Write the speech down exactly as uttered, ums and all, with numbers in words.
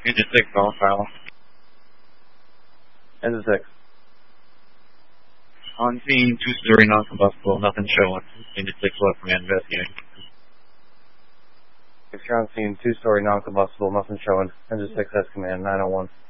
Engine six, all file. Engine six. On scene, two-story non-combustible, nothing showing. Engine six, left command, investigating. If you're on scene, two-story non-combustible, nothing showing. Engine six has command, nine oh one.